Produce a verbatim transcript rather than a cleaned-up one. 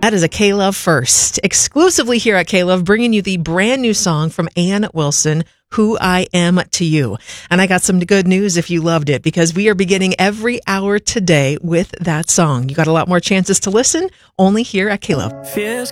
That is a K-Love first. Exclusively here at K-Love, bringing you the brand new song from Ann Wilson, Who I Am to You. And I got some good news if you loved it, because we are beginning every hour today with that song. You got a lot more chances to listen only here at K-Love.